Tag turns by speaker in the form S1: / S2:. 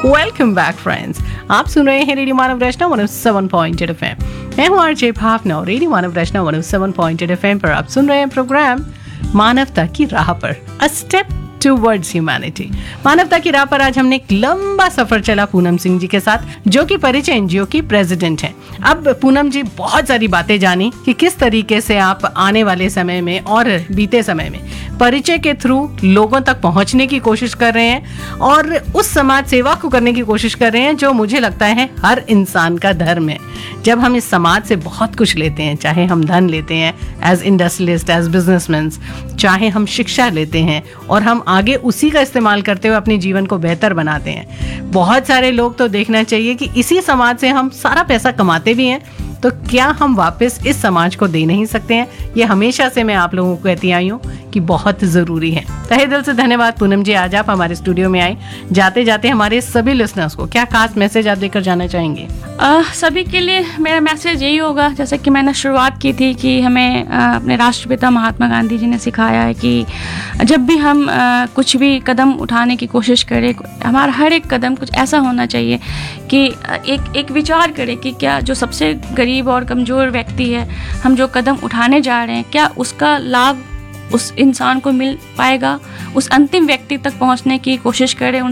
S1: Welcome back friends, आप सुन रहे हैं रेडियो मानव रचना 107.8 FM। मैं हूं आरजे भावना और रेडियो मानव रचना 107.8 FM पर आप सुन रहे हैं प्रोग्राम मानवता की राह पर, अ स्टेप टूवर्ड्स ह्यूमैनिटी। मानवता की राह पर आज हमने एक लंबा सफर चला पूनम सिंह जी के साथ, जो कि परिचय एनजीओ की प्रेसिडेंट हैं। अब पूनम जी बहुत सारी बातें जानी कि किस तरीके से आप आने वाले समय में और बीते समय में परिचय के थ्रू लोगों तक पहुंचने की कोशिश कर रहे हैं और उस समाज सेवा को करने की कोशिश कर रहे हैं जो मुझे लगता है हर इंसान का धर्म है। जब हम इस समाज से बहुत कुछ लेते हैं, चाहे हम धन लेते हैं एज इंडस्ट्रियलिस्ट, एज बिजनेसमैन, चाहे हम शिक्षा लेते हैं और हम आगे उसी का इस्तेमाल करते हुए अपने जीवन को बेहतर बनाते हैं। बहुत सारे लोग तो देखना चाहिए कि इसी समाज से हम सारा पैसा कमाते भी हैं, तो क्या हम वापस इस समाज को दे नहीं सकते हैं? ये हमेशा से मैं आप लोगों को कहती आई हूँ कि बहुत ज़रूरी है। तहे दिल से धन्यवाद पूनम जी, आज आप हमारे स्टूडियो में आए। जाते जाते हमारे सभी लिसनर्स को क्या खास मैसेज आप देकर जाना चाहेंगे?
S2: सभी के लिए मेरा मैसेज यही होगा, जैसे कि मैंने शुरुआत की थी कि हमें अपने राष्ट्रपिता महात्मा गांधी जी ने सिखाया है कि जब भी हम कुछ भी कदम उठाने की कोशिश करें, हमारा हर एक कदम कुछ ऐसा होना चाहिए कि एक विचार करें कि क्या जो सबसे गरीब और कमज़ोर व्यक्ति है, हम जो कदम उठाने जा रहे हैं, क्या उसका लाभ उस इंसान को मिल पाएगा। उस अंतिम व्यक्ति तक पहुंचने की कोशिश करें,